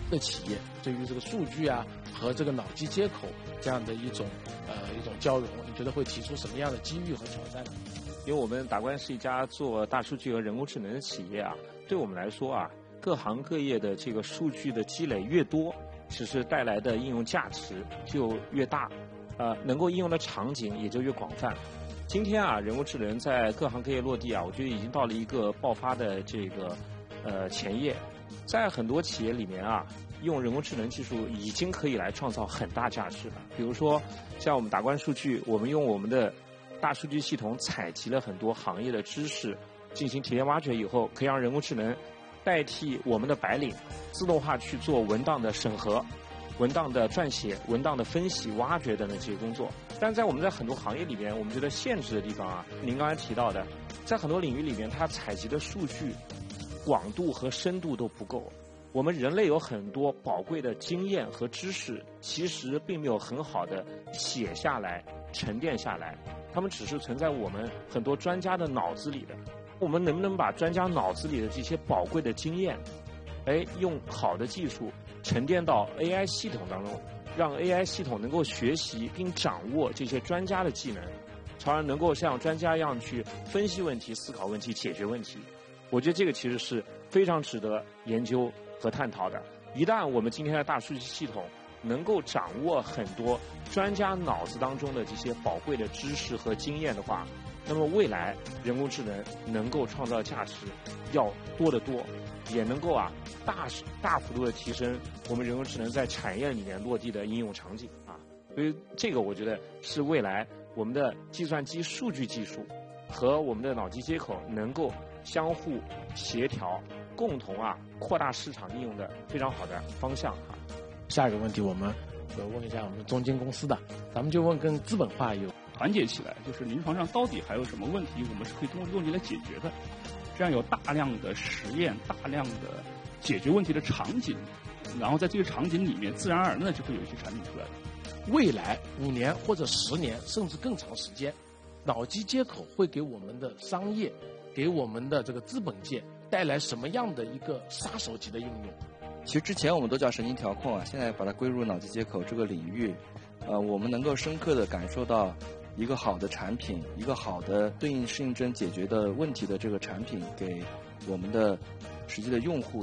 的企业对于这个数据啊和这个脑机接口这样的一种交融，你觉得会提出什么样的机遇和挑战呢？ 因为我们达观是一家做大数据和人工智能的企业啊，对我们来说啊，各行各业的这个数据的积累越多，其实带来的应用价值就越大，能够应用的场景也就越广泛。今天啊，人工智能在各行各业落地啊，我觉得已经到了一个爆发的这个前夜。在很多企业里面啊，用人工智能技术已经可以来创造很大价值了。比如说，像我们达观数据，我们用我们的大数据系统采集了很多行业的知识，进行提炼挖掘以后，可以让人工智能代替我们的白领，自动化去做文档的审核、文档的撰写、文档的分析、挖掘等等这些工作。但在我们在很多行业里面，我们觉得限制的地方啊，您刚才提到的，在很多领域里面，它采集的数据广度和深度都不够。我们人类有很多宝贵的经验和知识，其实并没有很好的写下来、沉淀下来，他们只是存在我们很多专家的脑子里的。我们能不能把专家脑子里的这些宝贵的经验，用好的技术沉淀到 AI 系统当中，让 AI 系统能够学习并掌握这些专家的技能，从而能够像专家一样去分析问题、思考问题、解决问题。我觉得这个其实是非常值得研究和探讨的。一旦我们今天的大数据系统能够掌握很多专家脑子当中的这些宝贵的知识和经验的话，那么未来人工智能能够创造价值要多得多，也能够大幅度的提升我们人工智能在产业里面落地的应用场景啊。所以这个我觉得是未来我们的计算机数据技术和我们的脑机接口能够相互协调，共同扩大市场应用的非常好的方向啊。 下一个问题我们问一下我们中金公司的，咱们就问跟资本化有团结起来，就是临床上到底还有什么问题，我们是可以通过这个问题来解决的。这样有大量的实验，大量的解决问题的场景，然后在这个场景里面，自然而然的就会有一些产品出来了。 未来5年或者10年，甚至更长时间，脑机接口会给我们的商业，给我们的这个资本界带来什么样的一个杀手级的应用？ 其实之前我们都叫神经调控啊，现在把它归入脑机接口这个领域，我们能够深刻地感受到一个好的产品，一个好的对应适应症解决的问题的这个产品给我们的实际的用户